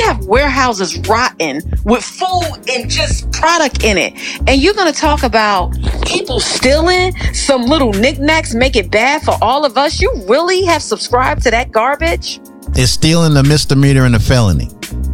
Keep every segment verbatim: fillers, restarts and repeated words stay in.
have warehouses rotten with food and just product in it. And you're going to talk about people stealing some little knickknacks, make it bad for all of us. You really have subscribed to that garbage? Is stealing a misdemeanor and a felony?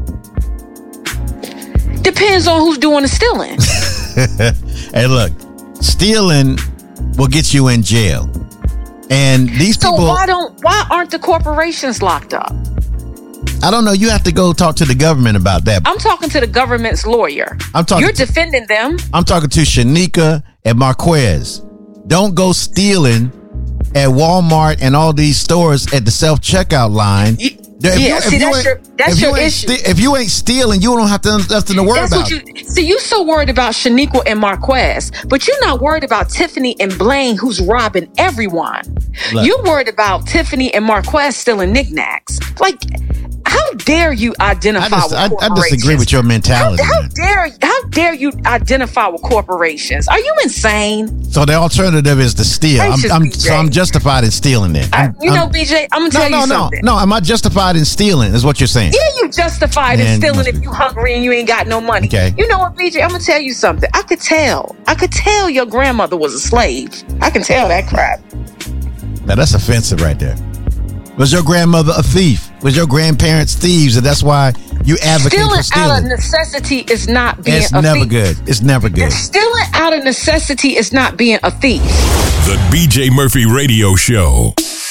Depends on who's doing the stealing. Hey, look, stealing will get you in jail. And these so people... So why don't, why aren't the corporations locked up? I don't know. You have to go talk to the government about that. I'm talking to the government's lawyer. I'm talking. You're to, defending them. I'm talking to Shanika and Marquez. Don't go stealing at Walmart and all these stores at the self-checkout line. You, If yeah, you, see, that's your, that's your you issue. Sti- if you ain't stealing, you don't have to nothing to worry that's about. What you, see, you so worried about Shaniqua and Marquez, but you're not worried about Tiffany and Blaine, who's robbing everyone. Look. You're worried about Tiffany and Marquez stealing knickknacks. Like, how dare you identify I, just, with I, corporations? I disagree with your mentality. How, how dare how dare you identify with corporations? Are you insane? So the alternative is to steal. I'm, I'm, so I'm justified in stealing it. I'm, I, you I'm, know, B J, I'm gonna tell no, you no, something. No, no, am I justified in stealing? Is what you're saying? Yeah, you justified Man, in stealing you if you hungry and you ain't got no money. Okay. You know what, B J? I'm gonna tell you something. I could tell. I could tell your grandmother was a slave. I can tell that crap. Now that's offensive right there. Was your grandmother a thief? Was your grandparents thieves, and that's why you advocate stealing for stealing? Out of necessity is not being it's a thief. It's never good. It's never good. Stealing out of necessity is not being a thief. The B J Murphy Radio Show.